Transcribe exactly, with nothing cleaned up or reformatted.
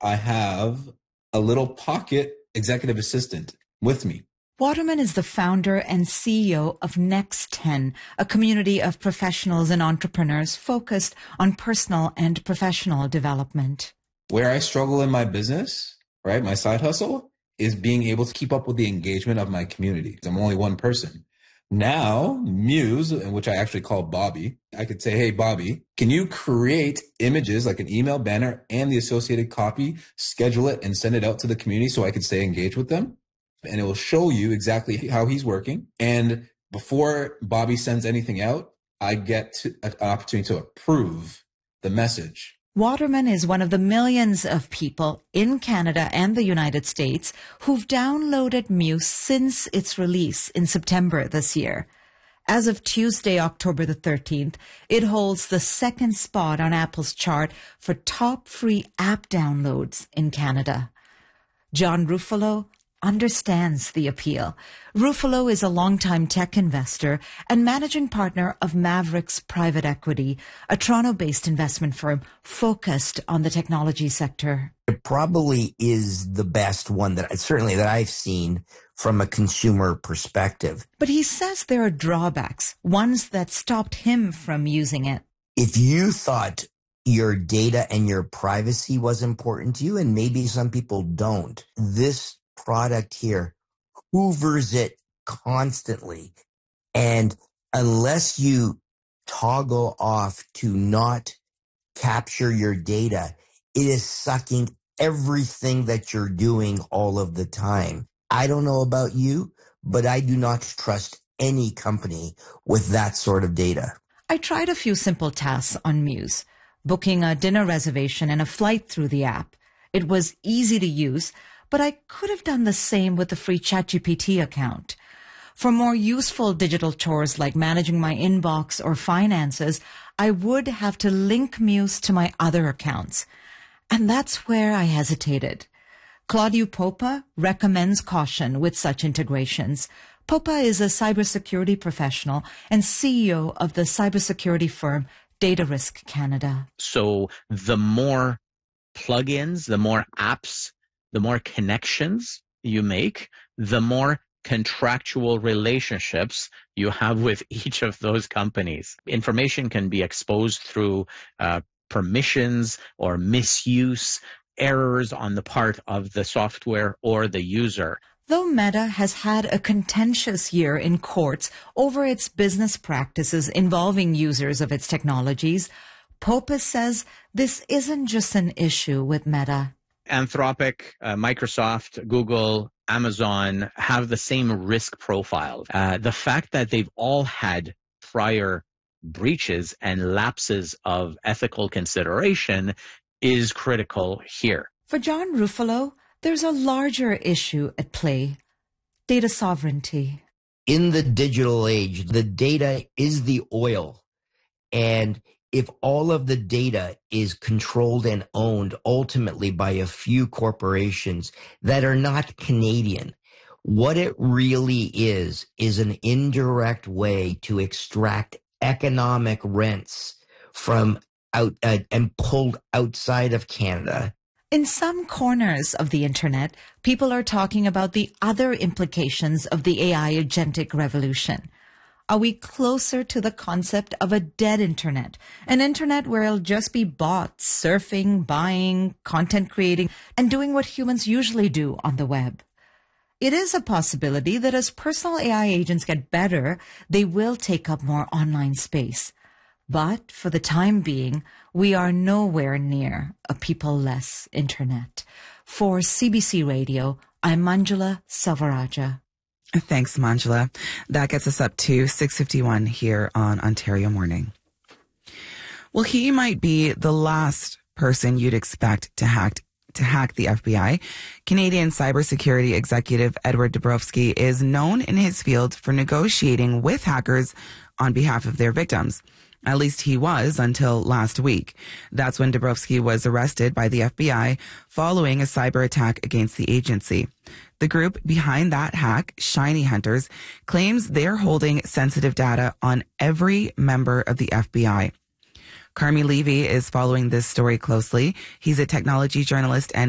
I have a little pocket executive assistant with me. Waterman is the founder and C E O of Next ten, a community of professionals and entrepreneurs focused on personal and professional development. Where I struggle in my business, right, my side hustle, is being able to keep up with the engagement of my community. I'm only one person. Now, Muse, which I actually call Bobby, I could say, hey, Bobby, can you create images like an email banner and the associated copy, schedule it and send it out to the community so I could stay engaged with them? And it will show you exactly how he's working. And before Bobby sends anything out, I get to, an opportunity to approve the message. Waterman is one of the millions of people in Canada and the United States who've downloaded Muse since its release in September this year. As of Tuesday, October the thirteenth, it holds the second spot on Apple's chart for top free app downloads in Canada. John Ruffalo understands the appeal. Ruffalo is a longtime tech investor and managing partner of Mavericks Private Equity, a Toronto-based investment firm focused on the technology sector. It probably is the best one that certainly that I've seen from a consumer perspective. But he says there are drawbacks, ones that stopped him from using it. If you thought your data and your privacy was important to you, and maybe some people don't, this product here hoovers it constantly. And unless you toggle off to not capture your data, it is sucking everything that you're doing all of the time. I don't know about you, but I do not trust any company with that sort of data. I tried a few simple tasks on Muse, booking a dinner reservation and a flight through the app. It was easy to use, but I could have done the same with the free ChatGPT account. For more useful digital chores like managing my inbox or finances, I would have to link Muse to my other accounts. And that's where I hesitated. Claudio Popa recommends caution with such integrations. Popa is a cybersecurity professional and C E O of the cybersecurity firm Data Risk Canada. So the more plugins, the more apps, the more connections you make, the more contractual relationships you have with each of those companies. Information can be exposed through uh, permissions or misuse, errors on the part of the software or the user. Though Meta has had a contentious year in courts over its business practices involving users of its technologies, Popa says this isn't just an issue with Meta. Anthropic, uh, Microsoft, Google, Amazon have the same risk profile. Uh, the fact that they've all had prior breaches and lapses of ethical consideration is critical here. For John Ruffalo, there's a larger issue at play: data sovereignty. In the digital age, the data is the oil. And if all of the data is controlled and owned ultimately by a few corporations that are not Canadian, what it really is, is an indirect way to extract economic rents from out uh, and pulled outside of Canada. In some corners of the internet, people are talking about the other implications of the A I agentic revolution. Are we closer to the concept of a dead internet? An internet where it'll just be bots surfing, buying, content creating, and doing what humans usually do on the web. It is a possibility that as personal A I agents get better, they will take up more online space. But for the time being, we are nowhere near a people-less internet. For C B C Radio, I'm Manjula Savaraja. Thanks, Manjula. That gets us up to six fifty-one here on Ontario Morning. Well, he might be the last person you'd expect to hack to hack the F B I. Canadian cybersecurity executive Edward Dabrowski is known in his field for negotiating with hackers on behalf of their victims. At least he was until last week. That's when Dabrowski was arrested by the F B I following a cyber attack against the agency. The group behind that hack, Shiny Hunters, claims they're holding sensitive data on every member of the F B I. Carmi Levy is following this story closely. He's a technology journalist and